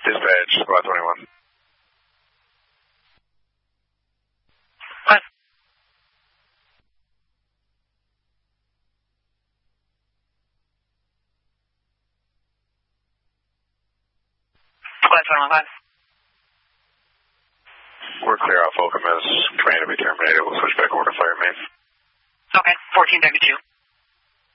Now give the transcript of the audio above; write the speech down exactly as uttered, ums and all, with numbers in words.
Dispatch, squad twenty-one. What? Squad twenty-one five. We're clear off Oakham as command to be terminated. We'll switch back over to fire main. Okay, fourteen W two.